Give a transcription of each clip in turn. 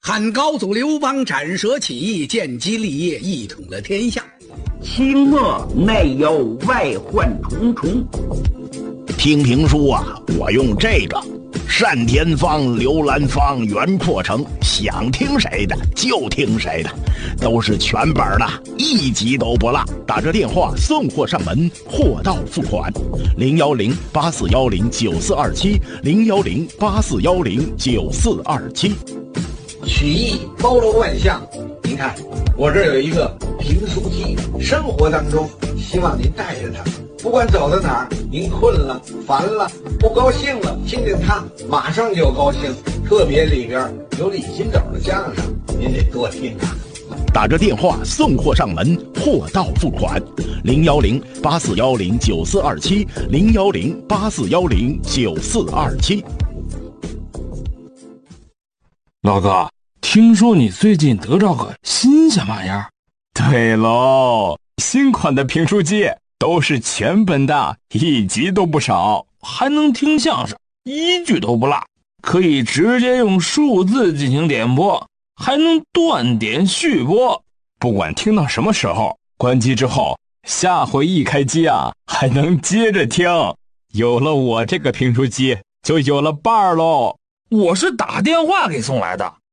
汉高祖刘邦斩蛇起义，建基立业，一统了天下。 清末内忧外患重重。 听评书啊，我用这个单田芳、刘兰芳、袁阔成，想听谁的就听谁的，都是全本的，一集都不落。打这电话送货上门，货到付款。010-8410-9427 010-8410-9427。 曲艺包罗万象，您看我这儿有一个评书机，生活当中希望您带着它，不管走到哪儿，您困了、烦了、不高兴了，听见它马上就高兴。特别里边有李金斗的相声，您得多听啊。 打着电话送货上门，货到付款。010-8410-9427 010-8410-9427。 老哥，听说你最近得着个新鲜玩意儿？ 对喽，新款的评书机都是全本的，一集都不少， 还能听相声，一句都不落，可以直接用数字进行点播，还能断点续播。 不管听到什么时候，关机之后，下回一开机啊，还能接着听。有了我这个评书机，就有了伴儿喽。 我是打电话给送来的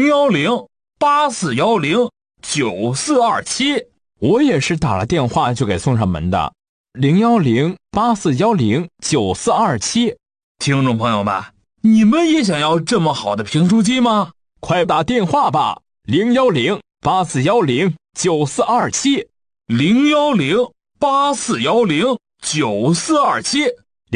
，010-8410-9427。 我也是打了电话就给送上门的，010-8410-9427。 听众朋友们，你们也想要这么好的评书机吗？ 快打电话吧，010-8410-9427 010-8410-9427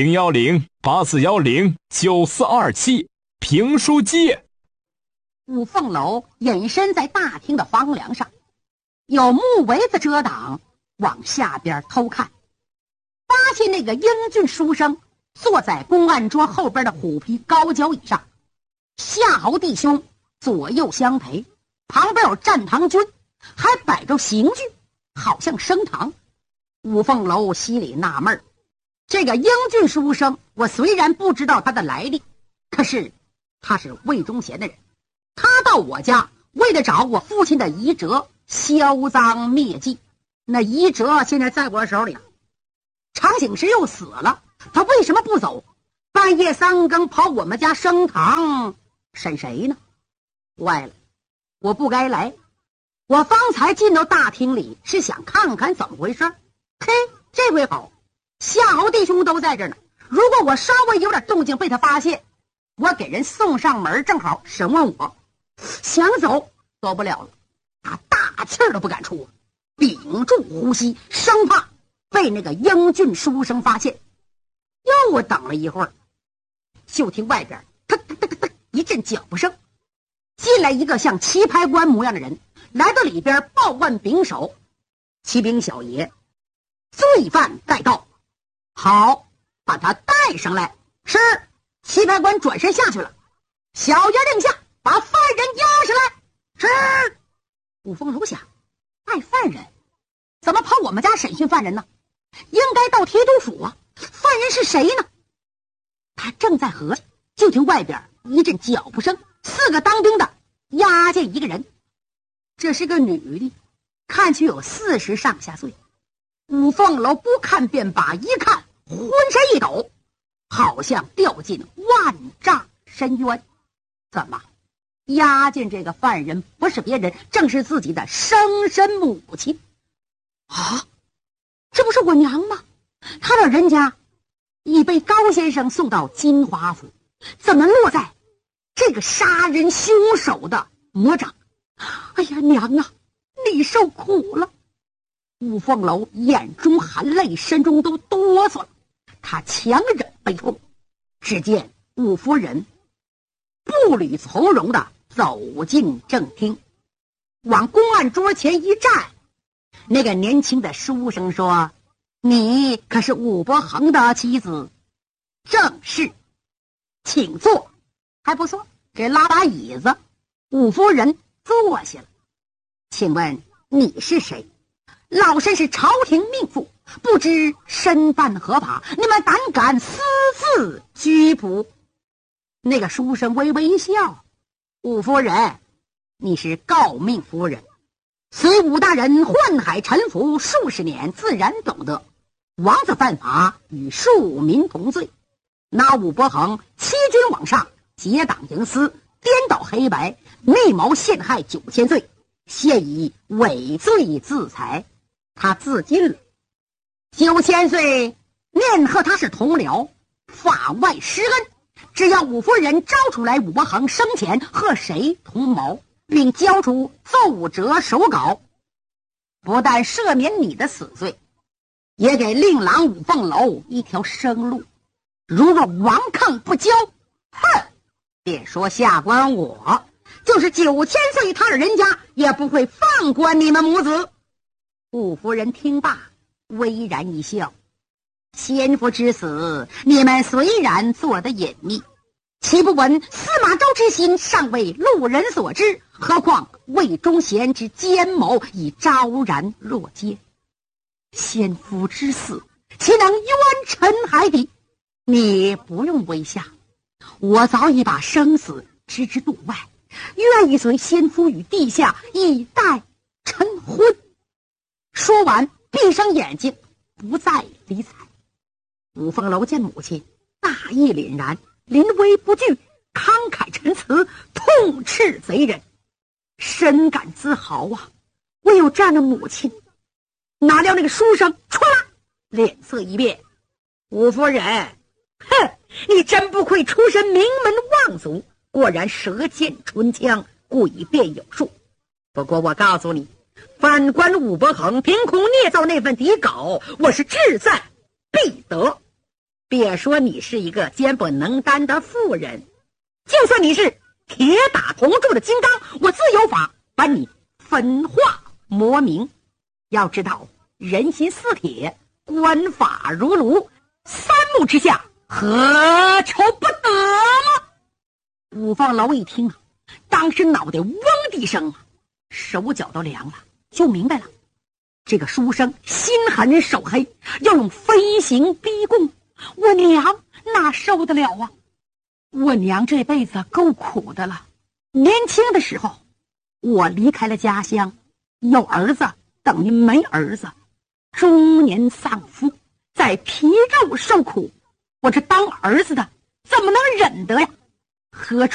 010-8410-9427。评书机。 五凤楼隐身在大厅的房梁上，有木围子遮挡，往下边偷看，发现那个英俊书生坐在公案桌后边的虎皮高脚椅上，夏侯弟兄左右相陪，旁边有战堂军，还摆着刑具，好像升堂。五凤楼心里纳闷，这个英俊书生，我虽然不知道他的来历，可是他是魏忠贤的人，他到我家为了找我父亲的遗折，销赃灭迹。那遗折现在在我手里了，常醒时又死了，他为什么不走？半夜三更跑我们家升堂审谁呢？坏了，我不该来。我方才进到大厅里是想看看怎么回事，嘿，这回好，夏侯弟兄都在这呢。如果我稍微有点动静被他发现，我给人送上门，正好审问我，想走走不了了，他大气儿都不敢出，屏住呼吸，生怕被那个英俊书生发现。又等了一会儿，就听外边哒哒哒哒一阵脚步声，进来一个像棋牌官模样的人，来到里边报案禀首。启禀小爷，罪犯带到。好，把他带上来。是。棋牌官转身下去了。小爷令下，把犯人押上来。是。五凤楼想，带犯人怎么跑我们家审讯犯人呢？应该到提督府啊，犯人是谁呢？他正在合计，就听外边一阵脚步声，4个当兵的押进一个人。这是个女的，看去有40上下岁。五凤楼不看便罢，一看浑身一抖，好像掉进万丈深渊。怎么押进这个犯人不是别人，正是自己的生身母亲啊！这不是我娘吗？她老人家已被高先生送到金华府，怎么落在这个杀人凶手的魔掌？哎呀，娘啊，你受苦了！五凤楼眼中含泪，身中都哆嗦了。他强忍悲痛，只见五夫人步履从容地走进正厅，往公案桌前一站。那个年轻的书生说：“你可是武伯衡的妻子？”“正是。”“请坐。”“还不错。”给拉把椅子，五夫人坐下了。“请问你是谁？”“老身是朝廷命妇，不知身犯何法，你们胆敢私自拘捕？”那个书生微微一笑：“五夫人， 你是诰命夫人，随武大人宦海沉浮数十年，自然懂得王子犯法与庶民同罪。拿武伯衡欺君罔上，结党营私，颠倒黑白，密谋陷害9000罪，现以伪罪自裁。他自尽了。9000岁念和他是同僚，法外施恩，只要武夫人招出来武伯衡生前和谁同谋，并交出奏折手稿，不但赦免你的死罪，也给令郎五凤楼一条生路。如若顽抗不交，哼，别说下官我，就是9000岁他的人家也不会放过你们母子。武夫人听罢，微然一笑。先夫之死，你们虽然做得隐秘，岂不闻司马昭之心尚未路人所知？何况魏忠贤之奸谋已昭然若揭。先夫之死，岂能冤沉海底？你不用微笑，我早已把生死置之度外，愿意随先夫与地下一代晨昏。说完，闭上眼睛，不再理睬。五凤楼见母亲大义凛然，临危不惧，慷慨陈词，痛斥贼人，深感自豪啊！唯有这样的母亲。哪料那个书生唰啦脸色一变，五夫人，哼，你真不愧出身名门望族，果然舌剑唇枪，诡辩有术。不过我告诉你，反观武伯衡凭空捏造那份底稿，我是志在必得。别说你是一个肩不能担的妇人，就算你是铁打铜铸的金刚，我自有法把你分化磨明。要知道人心似铁，官法如炉，三目之下何愁不得吗？五凤楼一听啊，当时脑袋嗡的一声啊，手脚都凉了，就明白了，这个书生心狠手黑，要用飞行逼供，我娘哪受得了啊？我娘这辈子够苦的了，年轻的时候我离开了家乡，有儿子等于没儿子，中年丧夫，在皮肉受苦，我这当儿子的怎么能忍得呀？何处